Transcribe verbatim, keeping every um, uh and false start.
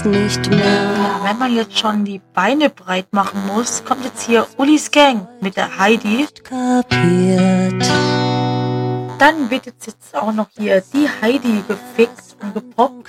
nicht mehr. Ja, wenn man jetzt schon die Beine breit machen muss, kommt jetzt hier Ulis Gang mit der Heidi. Kapiert. Dann wird jetzt, jetzt auch noch hier die Heidi gefixt und gepoppt.